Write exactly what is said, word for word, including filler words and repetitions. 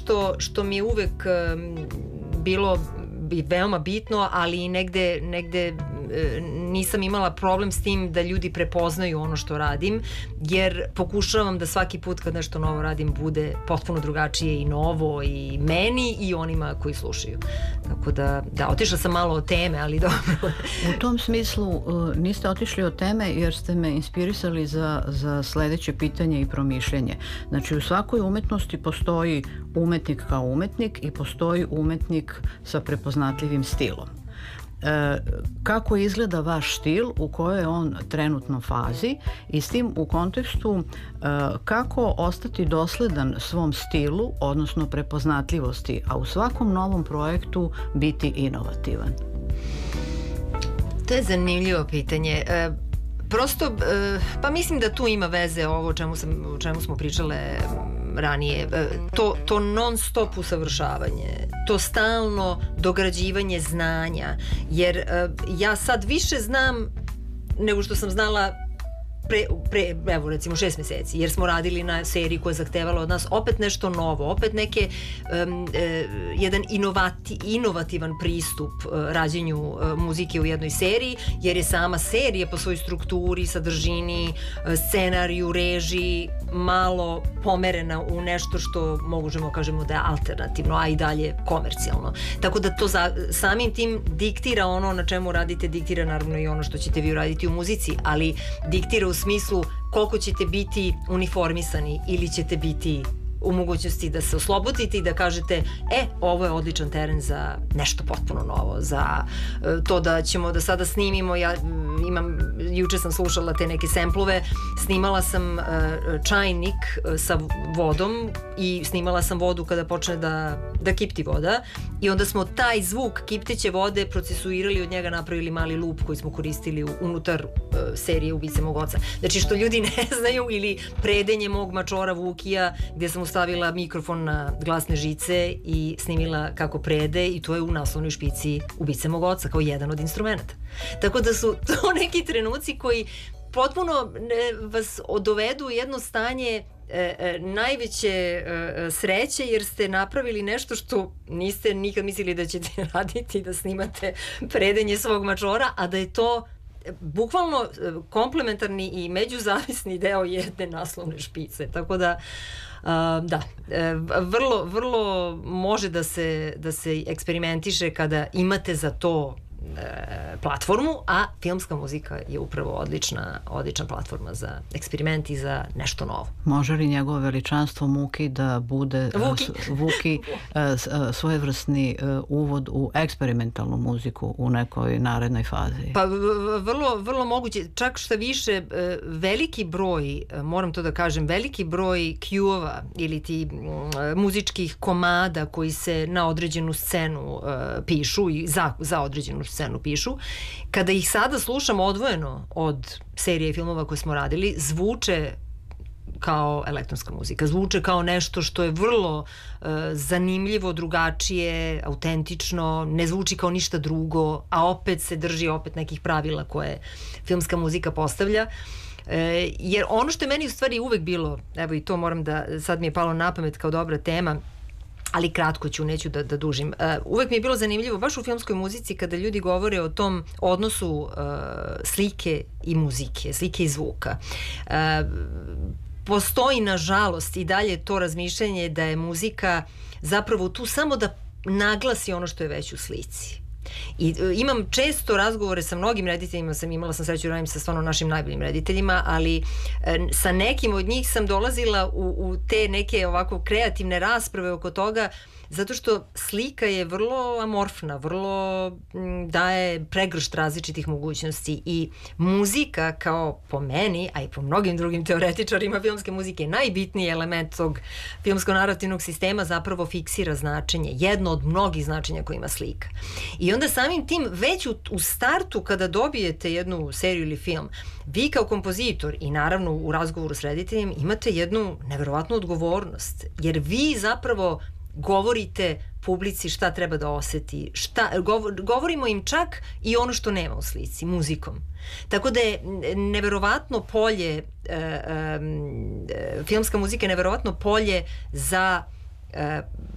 što, što mi je uvek um, bilo veoma bitno, ali i negde, negde nisam imala problem s tim da ljudi prepoznaju ono što radim, jer pokušavam da svaki put kad nešto novo radim bude potpuno drugačije i novo i meni i onima koji slušaju. Tako da, da, otišla sam malo od teme, ali dobro. U tom smislu niste otišli od teme jer ste me inspirisali za, za sledeće pitanje i promišljenje. Znači, u svakoj umetnosti postoji umetnik kao umetnik i postoji umetnik sa prepoznatljivim stilom. E, kako izgleda vaš stil, u kojoj je on trenutno fazi i s tim u kontekstu e, kako ostati dosledan svom stilu, odnosno prepoznatljivosti, a u svakom novom projektu biti inovativan? To je zanimljivo pitanje. E, prosto, e, pa mislim da tu ima veze ovo o čemu, sam, o čemu smo pričale ranije, to, to non stop usavršavanje, to stalno dograđivanje znanja, jer ja sad više znam nego što sam znala pre, pre, evo recimo šest meseci, jer smo radili na seriji koja je zahtevala od nas opet nešto novo, opet neke um, uh, jedan inovati, inovativan pristup uh, rađenju uh, muzike u jednoj seriji, jer je sama serija po svojoj strukturi, sadržini, uh, scenariju, režiji malo pomerena u nešto što možemo kažemo da je alternativno, a i dalje komercijalno. Tako da to za, samim tim diktira ono na čemu radite, diktira naravno i ono što ćete vi uraditi u muzici, ali diktira u smislu koliko ćete biti uniformisani ili ćete biti u mogućnosti da se oslobodite i da kažete, e, ovo je odličan teren za nešto potpuno novo, za to da ćemo da sada snimimo, ja imam, juče sam slušala te neke semplove, snimala sam uh, čajnik sa vodom i snimala sam vodu kada počne da, da kipti voda i onda smo taj zvuk kipteće vode procesuirali, od njega napravili mali lup koji smo koristili unutar uh, serije Ubice mog oca. Znači, što ljudi ne znaju, ili Predenje mog mačora Vukija, gde sam stavila mikrofon na glasne žice i snimila kako prede, i to je u naslovnoj špici Ubice mog oca kao jedan od instrumenta. Tako da su to neki trenuci koji potpuno vas dovedu u jedno stanje E, e, najveće e, sreće, jer ste napravili nešto što niste nikad mislili da ćete raditi, da snimate Predenje svog mačora, a da je to bukvalno komplementarni i međuzavisni deo jedne naslovne špice. Tako da Uh, da, uh, vrlo, vrlo može da se, da se eksperimentiše kada imate za to platformu, a filmska muzika je upravo odlična, odlična platforma za eksperiment i za nešto novo. Može li njegovo veličanstvo Muki da bude Vuki, Vuki svojevrsni uvod u eksperimentalnu muziku u nekoj narednoj fazi? Pa vrlo, vrlo moguće, čak šta više, veliki broj, moram to da kažem, veliki broj Q-ova ili ti muzičkih komada koji se na određenu scenu pišu i za, za određenu scenu pišu, kada ih sada slušam odvojeno od serije i filmova koje smo radili, zvuče kao elektronska muzika, zvuče kao nešto što je vrlo uh, zanimljivo, drugačije, autentično, ne zvuči kao ništa drugo, a opet se drži opet nekih pravila koje filmska muzika postavlja. E, jer ono što je meni u stvari uvek bilo, evo i to moram da, sad mi je palo na pamet kao dobra tema, ali kratko ću, neću da, da dužim. Uh, uvek mi je bilo zanimljivo, baš u filmskoj muzici, kada ljudi govore o tom odnosu uh, slike i muzike, slike i zvuka. Uh, postoji, nažalost, i dalje to razmišljanje da je muzika zapravo tu samo da naglasi ono što je već u slici. I imam često razgovore sa mnogim rediteljima, sam imala sam sreću da radim sa stvarno našim najboljim rediteljima, ali e, sa nekim od njih sam dolazila u, u te neke ovako kreativne rasprave oko toga, zato što slika je vrlo amorfna, vrlo m, daje pregršt različitih mogućnosti, i muzika kao po meni, a i po mnogim drugim teoretičarima filmske muzike, najbitniji element tog filmsko-narativnog sistema zapravo fiksira značenje, jedno od mnogih značenja koje ima slika. I onda samim tim već u, u startu kada dobijete jednu seriju ili film, vi kao kompozitor i naravno u razgovoru s rediteljem imate jednu neverovatnu odgovornost, jer vi zapravo govorite publici šta treba da oseti, šta, govor, govorimo im čak i ono što nema u slici, muzikom. Tako da je neverovatno polje, e, e, filmska muzika je neverovatno polje za e,